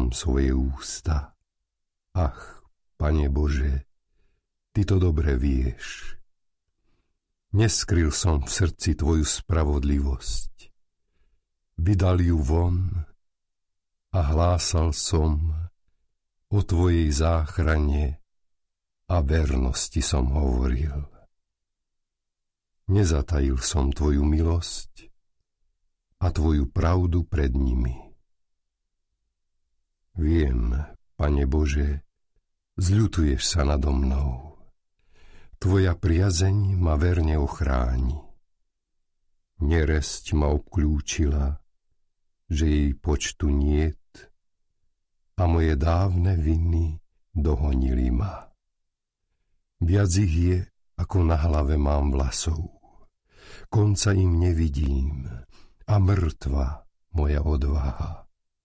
som svoje ústa. Ach, Pane Bože, Ty to dobre vieš. Neskryl som v srdci Tvoju spravodlivosť. Vydal ju von a hlásal som o Tvojej záchrane a vernosti som hovoril. Nezatajil som Tvoju milosť a Tvoju pravdu pred nimi. Viem, Pane Bože, zľutuješ sa nado mnou. Tvoja priazeň ma verne ochráni. Neresť ma obklúčila, že jej počtu niet, a moje dávne viny dohonili ma. Viac ich je, ako na hlave mám vlasov. Konca im nevidím a mŕtva moja odvaha.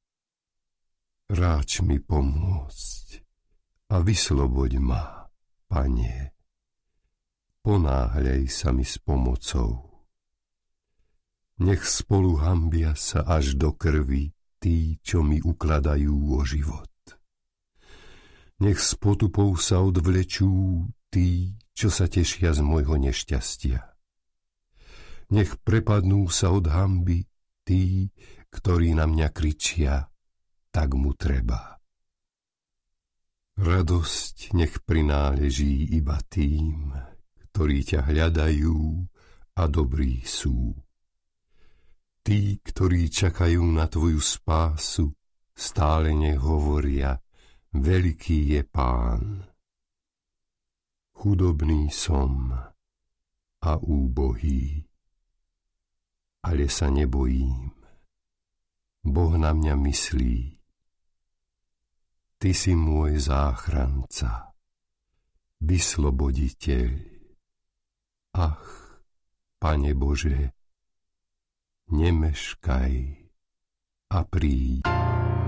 Ráč mi pomôcť a vysloboď ma, Pane. Ponáhľaj sa mi s pomocou. Nech spolu hanbia sa až do krvi tí, čo mi ukladajú o život. Nech s potupou sa odvlečú tí, čo sa tešia z môjho nešťastia. Nech prepadnú sa od hanby tí, ktorí na mňa kričia, tak mu treba. Radosť nech prináleží iba tým, ktorí ťa hľadajú a dobrí sú. Tí, ktorí čakajú na tvoju spásu, stále nech hovoria, veľký je Pán. Chudobný som a úbohý, ale sa nebojím. Boh na mňa myslí. Ty si môj záchranca, vysloboditeľ. Ach, Pane Bože, nemeškaj a príď.